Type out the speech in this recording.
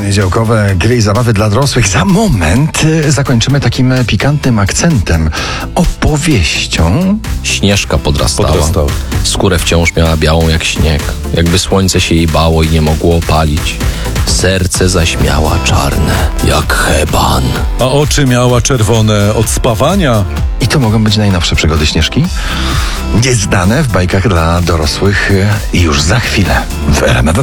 Poniedziałkowe gry i zabawy dla dorosłych za moment zakończymy takim pikantnym akcentem, opowieścią. Śnieżka podrastała. Podrastała. Skórę wciąż miała białą jak śnieg, jakby słońce się jej bało i nie mogło opalić. Serce zaś miała czarne, jak heban. A oczy miała czerwone od spawania. I to mogą być najnowsze przygody Śnieżki, nieznane w bajkach dla dorosłych już za chwilę w RMF.